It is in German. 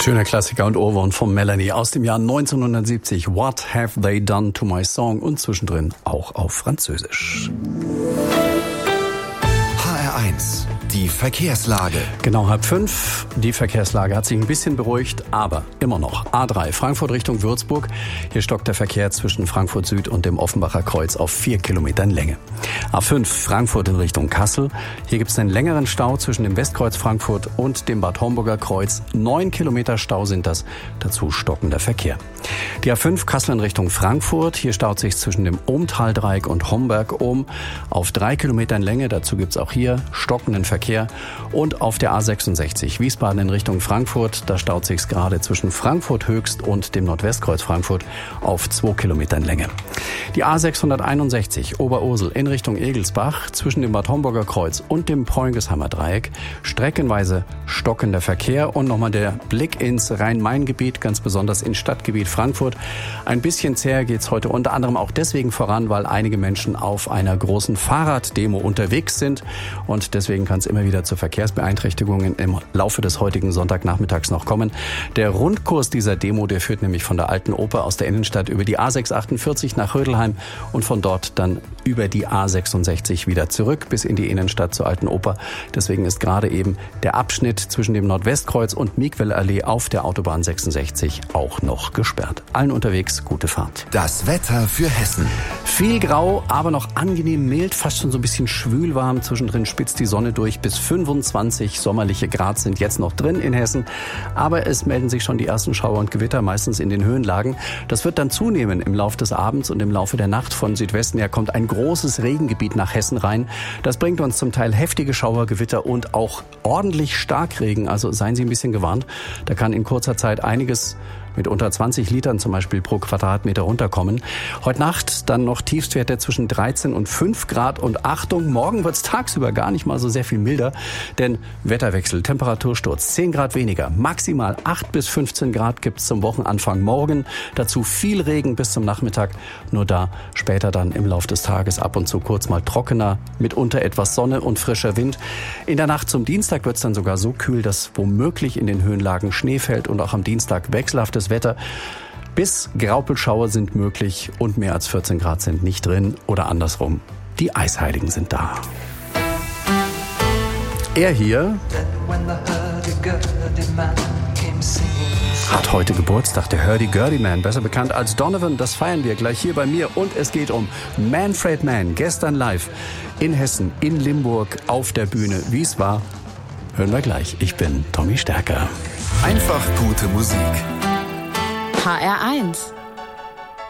Schöner Klassiker und Ohrwurm von Melanie aus dem Jahr 1970. What have they done to my song? Und zwischendrin auch auf Französisch. HR1, die Verkehrslage. Genau 4:30. Die Verkehrslage hat sich ein bisschen beruhigt, aber immer noch. A3 Frankfurt Richtung Würzburg. Hier stockt der Verkehr zwischen Frankfurt Süd und dem Offenbacher Kreuz auf 4 Kilometern Länge. A5 Frankfurt in Richtung Kassel. Hier gibt es einen längeren Stau zwischen dem Westkreuz Frankfurt und dem Bad Homburger Kreuz. 9 Kilometer Stau sind das. Dazu stockender Verkehr. Die A5 Kassel in Richtung Frankfurt. Hier staut sich zwischen dem Ohmtaldreieck und Homberg-Ohm auf 3 Kilometern Länge. Dazu gibt es auch hier stockenden Verkehr. Und auf der A66 Wiesbaden in Richtung Frankfurt. Da staut sich gerade zwischen Frankfurt Höchst und dem Nordwestkreuz Frankfurt auf 2 Kilometern Länge. Die A661 Oberursel in Richtung Egelsbach zwischen dem Bad Homburger Kreuz und dem Preungesheimer Dreieck. Streckenweise stockender Verkehr. Und nochmal der Blick ins Rhein-Main-Gebiet, ganz besonders ins Stadtgebiet Frankfurt. Ein bisschen zäher geht's heute unter anderem auch deswegen voran, weil einige Menschen auf einer großen Fahrraddemo unterwegs sind. Und deswegen kann es immer wieder zu Verkehrsbeeinträchtigungen im Laufe des heutigen Sonntagnachmittags noch kommen. Der Rundkurs dieser Demo, der führt nämlich von der Alten Oper aus der Innenstadt über die A648 nach Rödelheim und von dort dann über die A66 wieder zurück bis in die Innenstadt zur Alten Oper. Deswegen ist gerade eben der Abschnitt zwischen dem Nordwestkreuz und Miegwellallee auf der Autobahn 66 auch noch gesperrt. Allen unterwegs gute Fahrt. Das Wetter für Hessen. Viel grau, aber noch angenehm mild, fast schon so ein bisschen schwülwarm. Zwischendrin spitzt die Sonne durch. Bis 25 sommerliche Grad sind jetzt noch drin in Hessen. Aber es melden sich schon die ersten Schauer und Gewitter, meistens in den Höhenlagen. Das wird dann zunehmen im Laufe des Abends und im Laufe der Nacht. Von Südwesten her kommt ein großes Regengebiet nach Hessen rein. Das bringt uns zum Teil heftige Schauer, Gewitter und auch ordentlich Starkregen. Also seien Sie ein bisschen gewarnt. Da kann in kurzer Zeit einiges mit unter 20 Litern zum Beispiel pro Quadratmeter runterkommen. Heute Nacht dann noch Tiefstwerte zwischen 13 und 5 Grad. Und Achtung, morgen wird es tagsüber gar nicht mal so sehr viel milder. Denn Wetterwechsel, Temperatursturz, 10 Grad weniger. Maximal 8 bis 15 Grad gibt es zum Wochenanfang morgen. Dazu viel Regen bis zum Nachmittag. Nur da später dann im Laufe des Tages ab und zu kurz mal trockener. Mitunter etwas Sonne und frischer Wind. In der Nacht zum Dienstag wird es dann sogar so kühl, dass womöglich in den Höhenlagen Schnee fällt. Und auch am Dienstag wechselhaftes Wetter. Bis Graupelschauer sind möglich und mehr als 14 Grad sind nicht drin oder andersrum. Die Eisheiligen sind da. Er hier hat heute Geburtstag, der Hurdy-Gurdy-Man, besser bekannt als Donovan. Das feiern wir gleich hier bei mir und es geht um Manfred Mann, gestern live in Hessen, in Limburg auf der Bühne. Wie es war, hören wir gleich. Ich bin Tommy Stärker. Einfach gute Musik. HR1